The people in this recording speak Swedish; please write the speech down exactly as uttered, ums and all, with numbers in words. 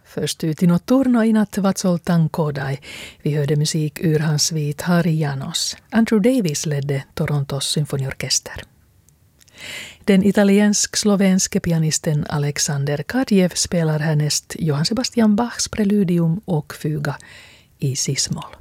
Först ut i notturno i natt var Zoltan Kodai. Vi hörde musik ur hans svit Hari Janos. Andrew Davis ledde Torontos symfoniorkester. Den italiensk-slovenske pianisten Alexander Kadjev spelar härnäst Johann Sebastian Bachs preludium och fuga i cis-moll.